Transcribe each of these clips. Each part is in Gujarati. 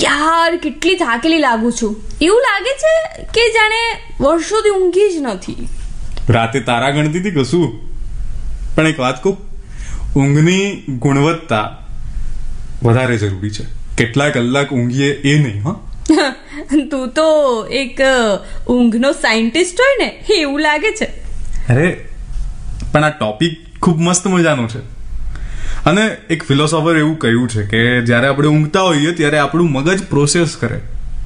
યાર કેટલી થાકેલી લાગુ છું. એવું લાગે છે કે જાણે વર્ષોથી ઊંઘી જ નથી. રાતે તારા ગણતી હતી કશું? પણ એક વાત કહું, ઊંઘની ગુણવત્તા વધારે જરૂરી છે. કેટલા કલાક ઊંઘીએ એ નહીં. તું તો એક ઊંઘનો સાયન્ટિસ્ટ હોય ને એવું લાગે છે. અરે પણ આ ટોપિક ખૂબ મસ્ત મજાનો છે. અને એક ફિલોસોફર એવું કહ્યું છે કે જ્યારે આપણે ઊંઘતા હોઈએ ત્યારે આપણું મગજ પ્રોસેસ કરે.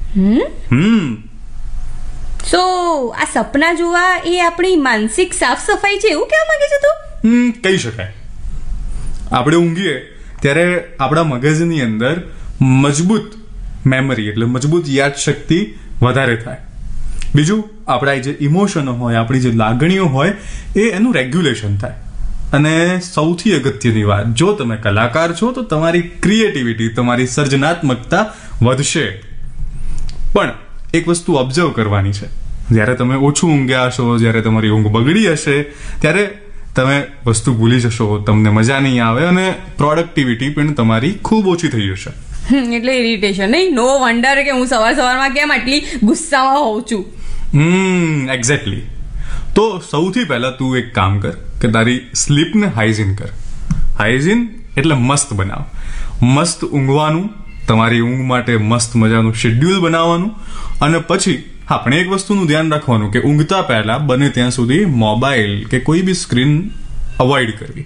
સો આ સપના જોવા એ આપણી માનસિક સાફ સફાઈ છે એવું કહેવા માંગે છે તું? કહી શકાય. આપણે ઊંઘીએ ત્યારે આપણા મગજની અંદર મજબૂત મેમરી એટલે મજબૂત યાદશક્તિ વધારે થાય. બીજું, આપણા જે ઇમોશનો હોય, આપણી જે લાગણીઓ હોય એ એનું રેગ્યુલેશન થાય. અને સૌથી અગત્યની વાત, જો તમે કલાકાર છો તો તમારી ક્રિએટિવિટી, તમારી સર્જનાત્મકતા વધશે. પણ એક વસ્તુ ઓબ્ઝર્વ કરવાની છે, જ્યારે તમે ઓછું ઊંઘ્યા હશો, જ્યારે તમારી ઊંઘ બગડી હશે ત્યારે તમે વસ્તુ ભૂલી જશો, તમને મજા નહીં આવે અને પ્રોડક્ટિવિટી પણ તમારી ખૂબ ઓછી થઈ જશે. એટલે ઇરિટેશન નહીં. નો વન્ડર કે હું સવારમાં કેમ આટલી ગુસ્સામાં હોઉં છું. એક્ઝેક્ટલી. તો સૌથી પહેલા તું એક કામ કર કે તારી સ્લીપને હાઇજીન કર. હાઇજીન એટલે મસ્ત બનાવ. મસ્ત ઊંઘવાનું, તમારી ઊંઘ માટે મસ્ત મજાનું શેડ્યુલ બનાવવાનું. અને પછી આપણે એક વસ્તુનું ધ્યાન રાખવાનું કે ઊંઘતા પહેલા બને ત્યાં સુધી મોબાઈલ કે કોઈ બી સ્ક્રીન અવોઇડ કરવી.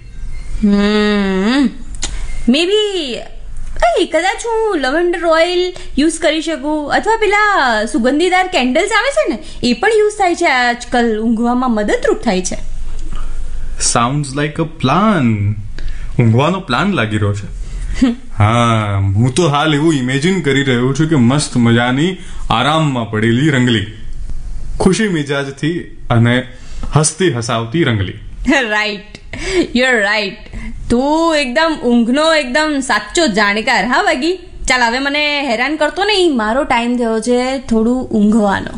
મે બી કદાચ હું લવેન્ડર ઓઇલ યુઝ કરી શકું, અથવા પેલા સુગંધીદાર કેન્ડલ્સ આવે છે ને એ પણ યુઝ થાય છે આજકાલ, ઊંઘવામાં મદદરૂપ થાય છે. સાઉન્ડ્સ લાઈક અ પ્લાન. ઊંઘવાનો પ્લાન લાગી રહ્યો છે. હા, હું તો હાલ એવું ઇમેજિન કરી રહ્યો છું કે મસ્ત મજાની આરામમાં પડેલી રંગલી, ખુશી મિજાજથી અને હસતી હસાવતી Rangli. Right, you are right. તું એકદમ ઊંઘનો એકદમ સાચો જાણકાર. હા વાગી, ચાલ હવે મને હેરાન કરતો નહીં, મારો ટાઈમ થયો છે થોડું ઊંઘવાનો.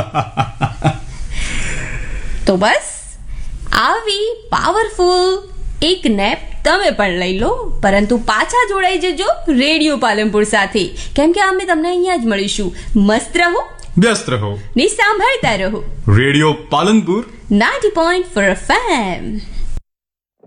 તો બસ આવી પાવરફુલ એક નેપ તમે પણ લઈ લો, પરંતુ પાછા જોડાઈ જજો રેડિયો પાલનપુર સાથે, કેમ કે અમે તમને અહીંયા જ મળીશું. મસ્ત રહો, વ્યસ્ત રહો, ને સાંભળતા રહો રેડિયો પાલનપુર 90.4 FM.